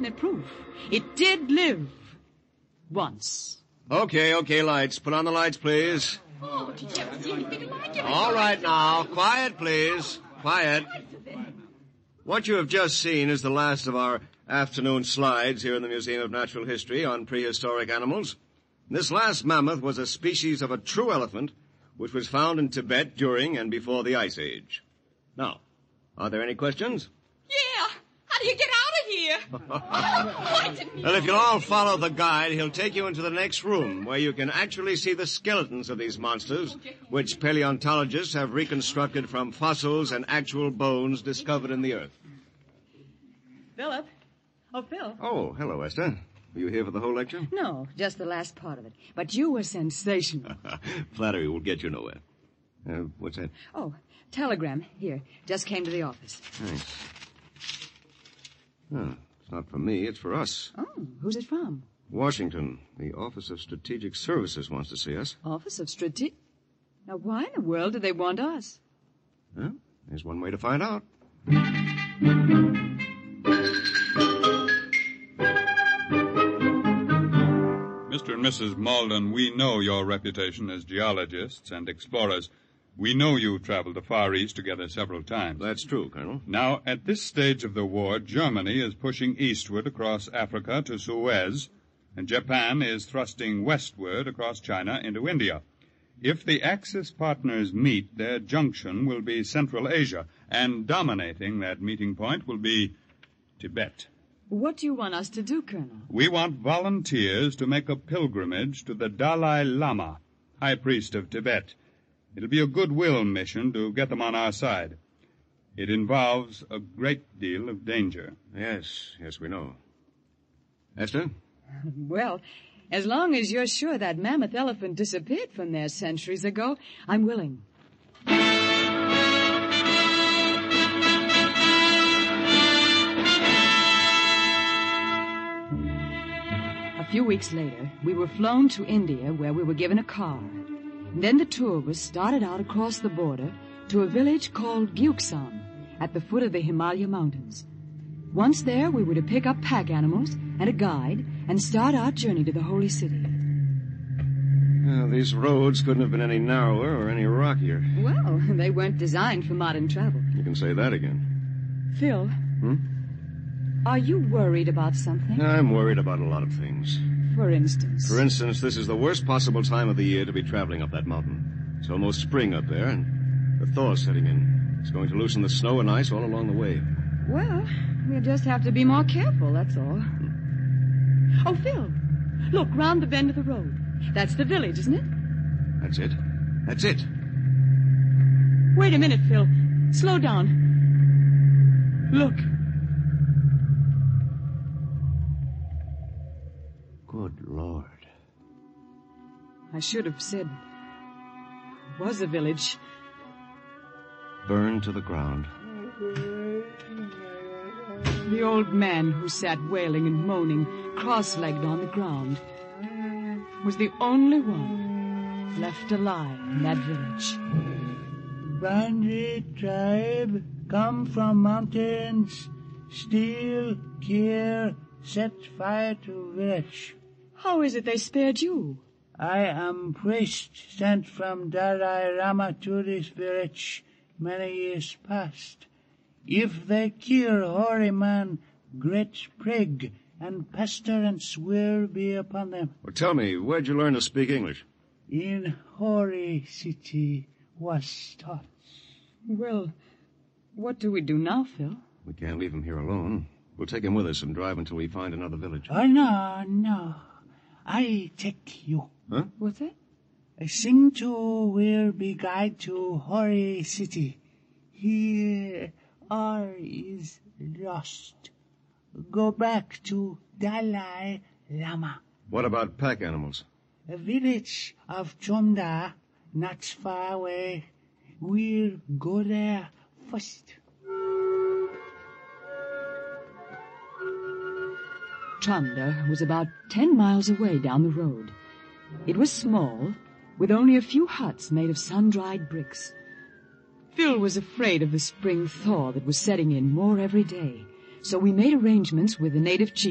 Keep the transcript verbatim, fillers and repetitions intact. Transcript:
definite proof. It did live. Once. Okay, okay, lights. Put on the lights, please. Oh, did you ever see anything like it? All right now. Quiet, please. Quiet. What you have just seen is the last of our afternoon slides here in the Museum of Natural History on prehistoric animals. This last mammoth was a species of a true elephant which was found in Tibet during and before the Ice Age. Now, are there any questions? Yeah. How do you get out of here? Oh, I didn't Well, if you'll all follow the guide, he'll take you into the next room where you can actually see the skeletons of these monsters, which paleontologists have reconstructed from fossils and actual bones discovered in the earth. Philip. Oh, Phil. Oh, hello, Esther. Were you here for the whole lecture? No, just the last part of it. But you were sensational. Flattery will get you nowhere. Uh, what's that? Oh, telegram. Here. Just came to the office. Thanks. Oh, it's not for me, it's for us. Oh, who's it from? Washington. The Office of Strategic Services wants to see us. Office of Strate... Now, why in the world do they want us? Well, there's one way to find out. Mister and Missus Malden, we know your reputation as geologists and explorers. We know you traveled the Far East together several times. That's true, Colonel. Now, at this stage of the war, Germany is pushing eastward across Africa to Suez, and Japan is thrusting westward across China into India. If the Axis partners meet, their junction will be Central Asia, and dominating that meeting point will be Tibet. What do you want us to do, Colonel? We want volunteers to make a pilgrimage to the Dalai Lama, High Priest of Tibet. It'll be a goodwill mission to get them on our side. It involves a great deal of danger. Yes, yes, we know. Esther? Well, as long as you're sure that mammoth elephant disappeared from there centuries ago, I'm willing. A few weeks later, we were flown to India, where we were given a car. Then the tour was started out across the border to a village called Gyuksam at the foot of the Himalaya Mountains. Once there, we were to pick up pack animals and a guide and start our journey to the Holy City. Well, these roads couldn't have been any narrower or any rockier. Well, they weren't designed for modern travel. You can say that again. Phil, Hmm? are you worried about something? I'm worried about a lot of things. For instance? For instance, this is the worst possible time of the year to be traveling up that mountain. It's almost spring up there, and the thaw's setting in. It's going to loosen the snow and ice all along the way. Well, we'll just have to be more careful, that's all. Oh, Phil, look, round the bend of the road. That's the village, isn't it? That's it. That's it. Wait a minute, Phil. Slow down. Look. Good Lord. I should have said was a village. Burned to the ground. The old man who sat wailing and moaning, cross-legged on the ground, was the only one left alive in that village. Bandit tribe, come from mountains, steal, kill, set fire to village. How is it they spared you? I am priest sent from Dalai Lama to this village many years past. If they kill hoary man, great plague and pestilence will be upon them. Well, tell me, where'd you learn to speak English? In hoary city was taught. Well, what do we do now, Phil? We can't leave him here alone. We'll take him with us and drive until we find another village. Oh, no, no. I take you. Huh? What's that? Sing to will be guide to hoary city. Here all is lost. Go back to Dalai Lama. What about pack animals? A village of Chonda, not far away. We'll go there first. Chanda was about ten miles away down the road. It was small, with only a few huts made of sun-dried bricks. Phil was afraid of the spring thaw that was setting in more every day, so we made arrangements with the native chief